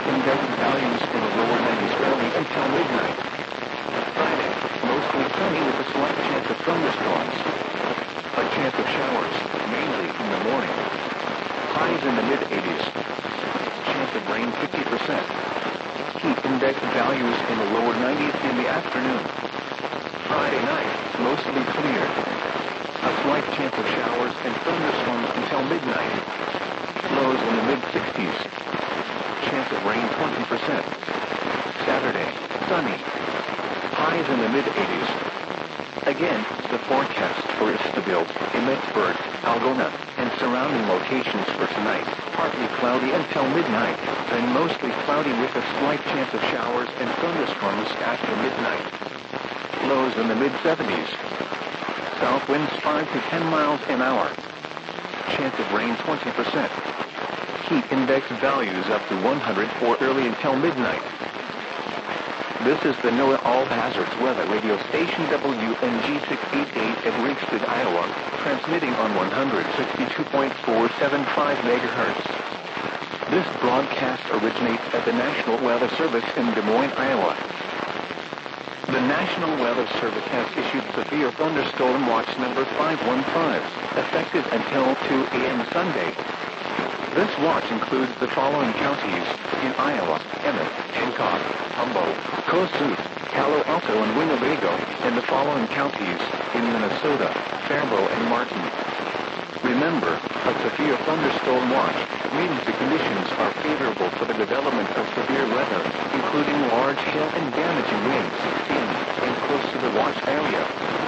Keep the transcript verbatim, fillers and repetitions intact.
index values in the lower nineties early until midnight. Friday, mostly sunny with a slight chance of thunderstorms. A chance of showers, mainly in the morning. Highs in the mid-eighties. Chance of rain fifty percent. Heat index values in the lower nineties in the afternoon. Friday night, mostly clear. A slight chance of showers and thunderstorms until midnight. Lows in the mid-sixties. Chance of rain twenty percent. Saturday, sunny. Highs in the mid-eighties. Again, the forecast for Istabil, Emmetsburg, Algona, and surrounding locations for tonight. Partly cloudy until midnight, then mostly cloudy with a slight chance of showers and thunderstorms after midnight. Lows in the mid-seventies. South winds five to ten miles an hour. Chance of rain twenty percent. Heat index values up to one hundred for early until midnight. This is the NOAA All Hazards Weather Radio Station W N G six eighty-eight at Ringsted, Iowa, transmitting on one sixty-two point four seven five megahertz. This broadcast originates at the National Weather Service in Des Moines, Iowa. The National Weather Service has issued severe thunderstorm watch number five one five, effective until two a m Sunday. This watch includes the following counties in Iowa: Emmett, Hancock, Humboldt, Kossuth, Palo Alto, and Winnebago, and the following counties in Minnesota: Faribault and Martin. Remember, a severe thunderstorm watch means the conditions are favorable for the development of severe weather, including large hail and damaging winds in and close to the watch area.